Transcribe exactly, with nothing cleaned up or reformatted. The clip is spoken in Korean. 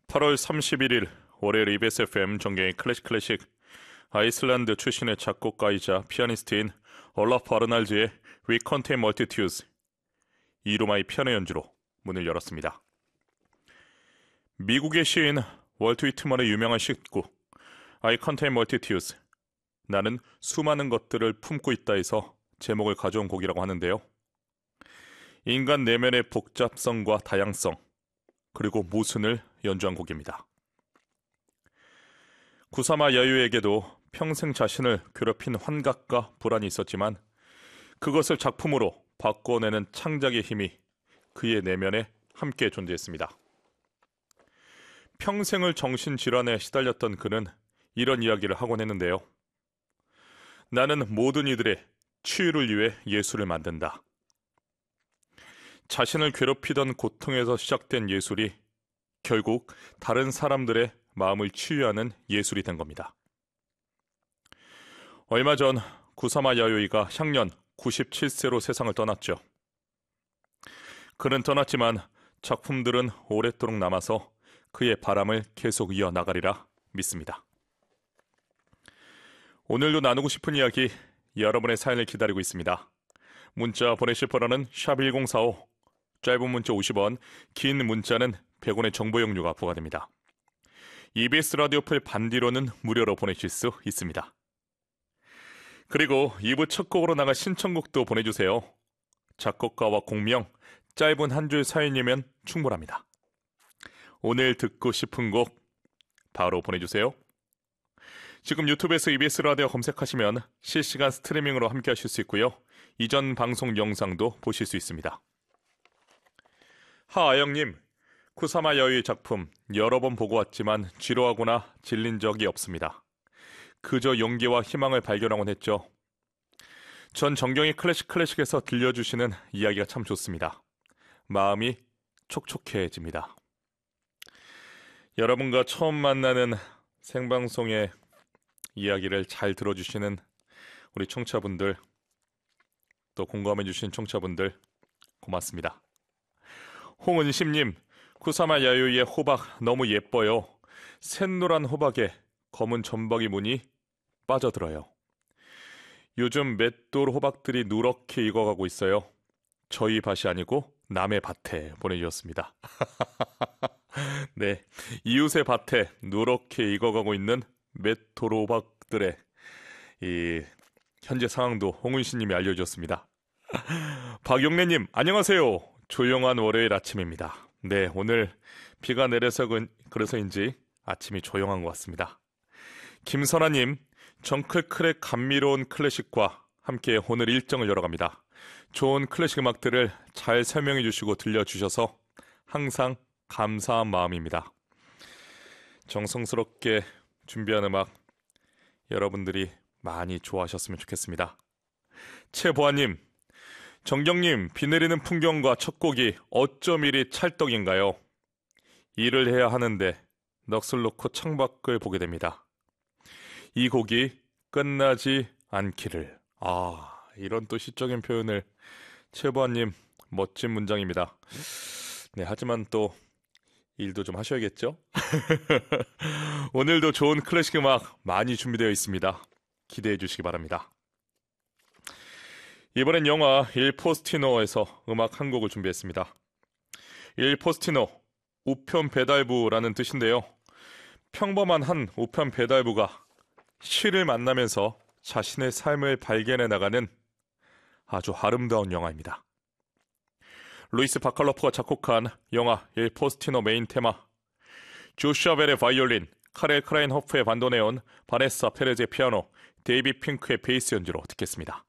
팔월 삼십일일 월요일 이비에스 에프엠 정경의 클래식 클래식. 아이슬란드 출신의 작곡가이자 피아니스트인 올라프 아르날즈의 We Contain Multitudes 이루마의 피아노 연주로 문을 열었습니다. 미국의 시인 월트 위트먼의 유명한 시구 I Contain Multitudes, 나는 수많은 것들을 품고 있다에서 제목을 가져온 곡이라고 하는데요. 인간 내면의 복잡성과 다양성, 그리고 모순을 연주한 곡입니다. 구사마 야유에게도 평생 자신을 괴롭힌 환각과 불안이 있었지만 그것을 작품으로 바꿔내는 창작의 힘이 그의 내면에 함께 존재했습니다. 평생을 정신질환에 시달렸던 그는 이런 이야기를 하곤 했는데요. 나는 모든 이들의 치유를 위해 예술을 만든다. 자신을 괴롭히던 고통에서 시작된 예술이 결국 다른 사람들의 마음을 치유하는 예술이 된 겁니다. 얼마 전 구사마 야요이가 향년 구십칠 세로 세상을 떠났죠. 그는 떠났지만 작품들은 오랫도록 남아서 그의 바람을 계속 이어나가리라 믿습니다. 오늘도 나누고 싶은 이야기, 여러분의 사연을 기다리고 있습니다. 문자 보내실 번호는 샵 일공사오, 짧은 문자 오십 원, 긴 문자는 백 원의 정보 용료가 부과됩니다. 이비에스 라디오 풀 반디로는 무료로 보내실 수 있습니다. 그리고 이 부 첫 곡으로 나갈 신청곡도 보내주세요. 작곡가와 곡명, 짧은 한 줄 사연이면 충분합니다. 오늘 듣고 싶은 곡 바로 보내주세요. 지금 유튜브에서 이비에스 라디오 검색하시면 실시간 스트리밍으로 함께 하실 수 있고요. 이전 방송 영상도 보실 수 있습니다. 하아영님, 구사마 야유의 작품 여러 번 보고 왔지만 지루하거나 질린 적이 없습니다. 그저 용기와 희망을 발견하곤 했죠. 전 정경이 클래식 클래식에서 들려주시는 이야기가 참 좋습니다. 마음이 촉촉해집니다. 여러분과 처음 만나는 생방송의 이야기를 잘 들어주시는 우리 청취자분들, 또 공감해주신 청취자분들 고맙습니다. 홍은심님, 구사마 야유의 호박 너무 예뻐요. 샛노란 호박에 검은 점박이 무늬 빠져들어요. 요즘 맷돌 호박들이 누렇게 익어가고 있어요. 저희 밭이 아니고 남의 밭에 보내주셨습니다. 네, 이웃의 밭에 누렇게 익어가고 있는 맷돌 호박들의 이 현재 상황도 홍은씨님이 알려주셨습니다. 박용래님, 안녕하세요. 조용한 월요일 아침입니다. 네, 오늘 비가 내려서 그래서인지 아침이 조용한 것 같습니다. 김선아님, 정클클의 감미로운 클래식과 함께 오늘 일정을 열어갑니다. 좋은 클래식 음악들을 잘 설명해 주시고 들려주셔서 항상 감사한 마음입니다. 정성스럽게 준비한 음악 여러분들이 많이 좋아하셨으면 좋겠습니다. 최보아님, 정경님, 비 내리는 풍경과 첫 곡이 어쩜 이리 찰떡인가요? 일을 해야 하는데 넋을 놓고 창밖을 보게 됩니다. 이 곡이 끝나지 않기를. 아, 이런 또 시적인 표현을. 최보아님, 멋진 문장입니다. 네, 하지만 또 일도 좀 하셔야겠죠? 오늘도 좋은 클래식 음악 많이 준비되어 있습니다. 기대해 주시기 바랍니다. 이번엔 영화 일 포스티노에서 음악 한 곡을 준비했습니다. 일 포스티노, 우편 배달부라는 뜻인데요. 평범한 한 우편 배달부가 시를 만나면서 자신의 삶을 발견해 나가는 아주 아름다운 영화입니다. 루이스 바칼로프가 작곡한 영화 일 포스티노 메인 테마, 조슈아 벨의 바이올린, 카렐 크라인호프의 반도네온, 바네사 페레즈의 피아노, 데이비 핑크의 베이스 연주로 듣겠습니다.